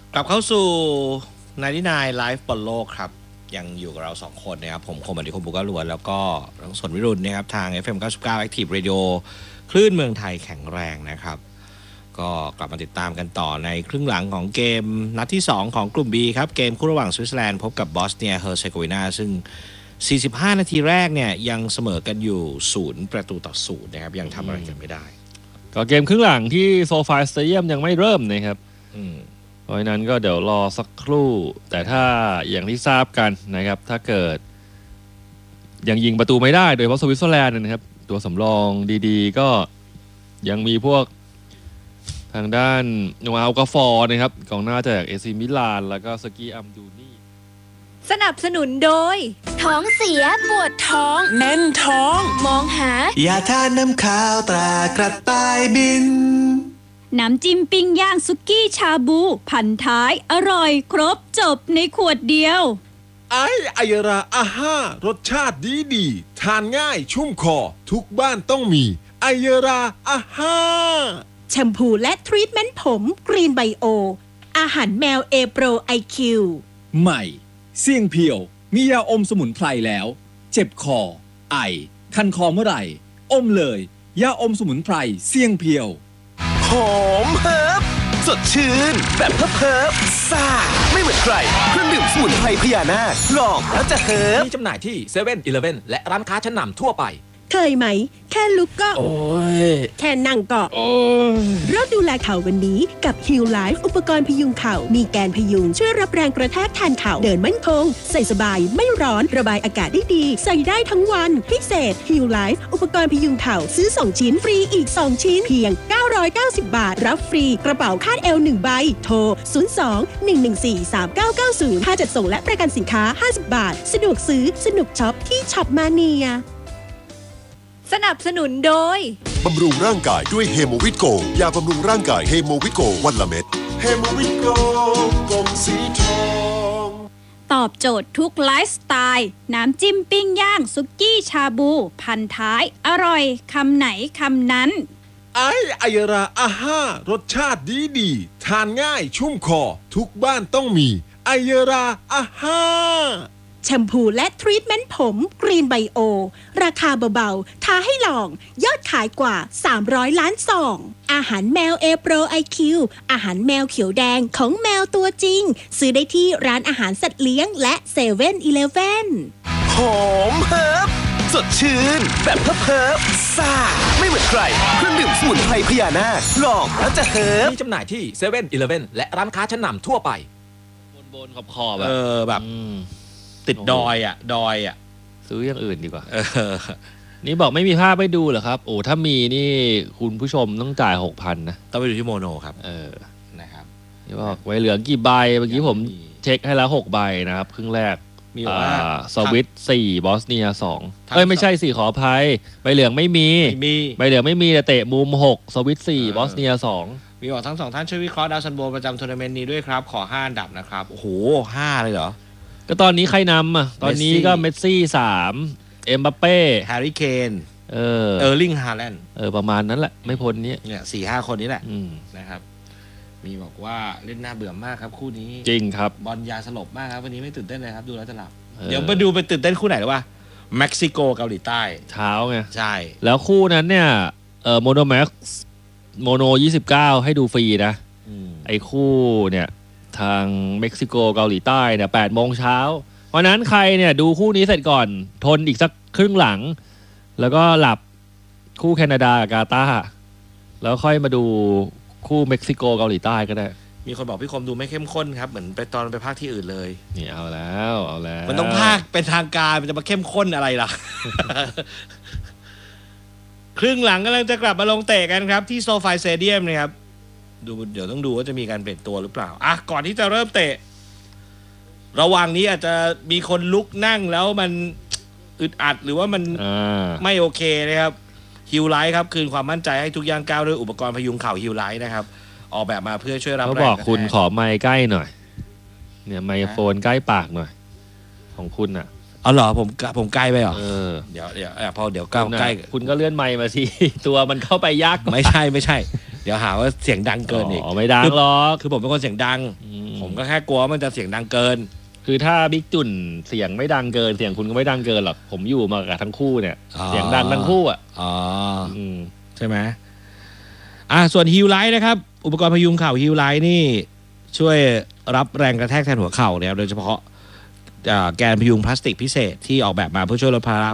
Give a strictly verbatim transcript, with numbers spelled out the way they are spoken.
กลับเข้าสู่ไนน์ตี้ไนน์ Live บอลโลกครับยังอยู่กับเราสองคนนะครับผมคมอดิคมบุกล้วนแล้วก็น้องสนวิรุณนะครับทาง เอฟ เอ็ม เก้าสิบเก้า Active Radio คลื่นเมืองไทยแข็งแรงนะครับก็กลับมาติดตามกันต่อในครึ่งหลังของเกมนัดที่สองของกลุ่ม B ครับเกมคู่ระหว่างสวิตเซอร์แลนด์พบกับบอสเนียเฮอร์เซโกวีนาซึ่งสี่สิบห้านาทีแรกเนี่ยยังเสมอกันอยู่ศูนย์ประตูต่อศูนย์นะครับยังทำอะไรกันไม่ได้ก็เกมครึ่งหลังที่โซฟาสเตเดียมยังไม่เริ่มนะครับเพราะฉะนั้นก็เดี๋ยวรอสักครู่แต่ถ้าอย่างที่ทราบกันนะครับถ้าเกิดยังยิงประตูไม่ได้โดยเฉพาะสวิตเซอร์แลนด์นะครับตัวสำรองดีๆก็ยังมีพวกทางด้านโนอาลกาฟอร์นะครับกองหน้าจากเอซีมิลานแล้วก็สกีอัมดูนีสนับสนุนโดยท้องเสียปวดท้องแน่นท้องมองหายาทานน้ำข้าวตรากระต่ายบินน้ำจิ้มปิ้งย่างสุกี้ชาบูพันท้ายอร่อยครบจบในขวดเดียวไอไอยราอาห้ารสชาติดีดีทานง่ายชุ่มคอทุกบ้านต้องมีไอยราอาห้าแชมพูและทรีทเมนต์ผมกรีนไบโออาหารแมวเอโปรไอคิวใหม่เสี่ยงเพียวมียาอมสมุนไพรแล้วเจ็บคอไอคันคอเมื่อไหร่อมเลยยาอมสมุนไพรเสี่ยงเพียวหอมเฮิบสดชื่นแบบเพิบเพิบซ่าไม่เหมือนใครเครื่องดื่มสมุนไพรพญานาคลองแล้วจะเฮิบมีจำหน่ายที่เซเว่นอีเลฟเว่นและร้านค้าชั้นนำทั่วไปเคยไหมแค่ลุกก็โอ้ยแค่นั่งก็โอ้ยเริ่มดูแลเข่าวันนี้กับ Heal Life อุปกรณ์พยุงเข่ามีแกนพยุงช่วยรับแรงกระแทกแทนเข่าเดินมั่นคงใส่สบายไม่ร้อนระบายอากาศได้ดีใส่ได้ทั้งวันพิเศษ Heal Life อุปกรณ์พยุงเข่าซื้อสองชิ้นฟรีอีกสองชิ้นเพียงเก้าร้อยเก้าสิบบาทรับฟรีกระเป๋าคาดเอวหนึ่งใบโทรศูนย์ สอง หนึ่ง หนึ่ง สี่ สาม เก้า เก้า ศูนย์ค่าจัดส่งและประกันสินค้าห้าสิบบาทสะดวกซื้อสนุกช็อปที่ช็อปมาเนียสนับสนุนโดยบำรุงร่างกายด้วยเฮโมวิตโกยาบำรุงร่างกายเฮโมวิตโกวันละเม็ดเฮโมวิตโกกลมสีทองตอบโจทย์ทุกไลฟ์สไตล์น้ำจิ้มปิ้งย่างสุกี้ชาบูพันท้ายอร่อยคำไหนคำนั้นไอไอราอาห้ารสชาติดีดีทานง่ายชุ่มคอทุกบ้านต้องมีไอราอาห้าแชมพูและทรีทเมนต์ผมกรีนไบโอราคาเบาๆท้าให้ลองยอดขายกว่าสามร้อยล้านซองอาหารแมวเอโปรไอคิวอาหารแมวเขียวแดงของแมวตัวจริงซื้อได้ที่ร้านอาหารสัตว์เลี้ยงและเซเว่นอีเลฟเว่นหอมเฮิบสดชื่นแบบเพิบเพิบซ่าไม่เหมือนใครเครื่องดื่มสมุนไพรพญานาคลองแล้วจะเฮิบมีจำหน่ายที่เซเว่นอีเลฟเว่นและร้านค้าชั้นนำทั่วไปบนๆขอบๆแบบเออแบบติดดอยอ่ะดอยอ่ะซื้ออย่างอื่นดีกว่านี่บอกไม่มีภาพให้ดูเหรอครับโอ้ถ้ามีนี่คุณผู้ชมต้องจ่าย หกพัน นะต้องไปดูที่โมโนครับเออนะครับนี่บอกไว้เหลือกี่ใบเมื่อกี้ผมเช็คให้แล้วหกใบนะครับครึ่งแรกมีว่าสวิตสี่บอสเนียสองเอ้ยไม่ใช่สี่ขออภัยใบเหลืองไม่มีใบเหลืองไม่มีแต่เตะมุมหกสวิตสี่บอสเนียสองมีบอกทั้งสองท่านช่วยวิเคราะห์ดาวซันโบประจำทัวร์นาเมนต์นี้ด้วยครับขอห้าอันดับนะครับโอ้โหห้าเลยเหรอก็ตอนนี้ใครนำอ่ะตอนนี้ก็เมสซี่สามเอ็มบัปเป้แฮร์รี่เคนเออเออร์ลิงฮาแลนด์เออประมาณนั้นแหละไม่พ้นนี้เนี่ยสี่ห้าคนนี้แหละนะครับมีบอกว่าเล่นน่าเบื่อมากครับคู่นี้จริงครับบอลยาสลบมากครับวันนี้ไม่ตื่นเต้นเลยครับดูแล้วจะหลับเดี๋ยวมาดูไปตื่นเต้นคู่ไหนหรือว่าเม็กซิโกเกาหลีใต้เช้าไงใช่แล้วคู่นั้นเนี่ยเอ่อโมโนแม็กซ์โมโนยี่สิบเก้าให้ดูฟรีนะไอ้คู่เนี่ยทางเม็กซิโกเกาหลีใต้เนี่ยแปดโมงเช้าเพราะนั้นใครเนี่ยดูคู่นี้เสร็จก่อนทนอีกสักครึ่งหลังแล้วก็หลับคู่แคนาดากับกาตาร์แล้วค่อยมาดูคู่เม็กซิโกเกาหลีใต้ก็ได้มีคนบอกพี่คมดูไม่เข้มข้นครับเหมือนไปตอนไปภาคที่อื่นเลยนี่เอาแล้วเอาแล้วมันต้องภาคเป็นทางการมันจะมาเข้มข้นอะไรล่ะ ครึ่งหลังกำลังจะกลับมาลงเตะกันครับที่โซฟาสเตเดียมนะครับดูเดี๋ยวต้องดูว่าจะมีการเปลี่ยนตัวหรือเปล่าอ่ะก่อนที่จะเริ่มเตะระหว่างนี้อาจจะมีคนลุกนั่งแล้วมันอึดอัดหรือว่ามันไม่โอเคนะครับฮิลไลท์ครับคืนความมั่นใจให้ทุกย่างก้าวด้วยอุปกรณ์พยุงเข่าฮิลไลท์นะครับออกแบบมาเพื่อช่วยรับแรงเขาบอกคุณขอไมค์ใกล้หน่อยเนี่ยไมโครโฟนใกล้ปากหน่อยของคุณอ่ะเอาเหรอผมผมใกล้ไปเหรอเออเดี๋ยวเดี๋ยวพอเดี๋ยวก้าวใกล้คุณก็เลื่อนไมค์มาสิตัวมันเข้าไปยากไม่ใช่ไม่ใช่เดี๋ยวหาว่าเสียงดังเกินอีกอ๋อไม่ดังหรอกคือผมเป็นคนเสียงดังผมผมก็แค่กลัวว่ามันจะเสียงดังเกินคือถ้าบิ๊กจุ่นเสียงไม่ดังเกินเสียงคุณก็ไม่ดังเกินหรอกผมอยู่มากับทั้งคู่เนี่ยเสียงดังทั้งคู่อ่ะอ๋อใช่ไหมอ่าส่วนฮิลไลท์นะครับอุปกรณ์พยุงเข่าฮิลไลท์นี่ช่วยรับแรงกระแทกแทนหัวเข่าเนี่ยโดยเฉพาะแกนพยุงพลาสติกพิเศษที่ออกแบบมาเพื่อช่วยลดภาระ